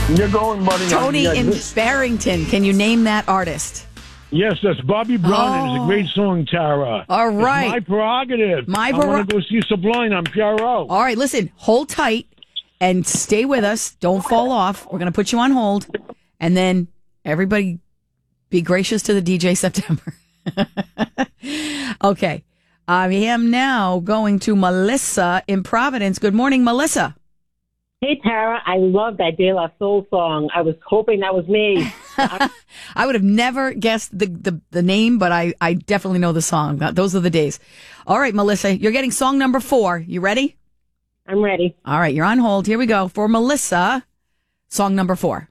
You're going, buddy. Tony in Barrington. Can you name that artist? Yes, that's Bobby Brown. It's a great song, Tara. All right. It's my prerogative. I want to go see Sublime on PRO. All right, listen, hold tight and stay with us. Don't fall off. We're going to put you on hold. And then everybody be gracious to the DJ September. Okay. I am now going to Melissa in Providence. Good morning, Melissa. Hey, Tara, I love that De La Soul song. I was hoping that was me. I would have never guessed the name, but I definitely know the song. Those are the days. All right, Melissa, you're getting song number 4. You ready? I'm ready. All right, you're on hold. Here we go. For Melissa, song number 4.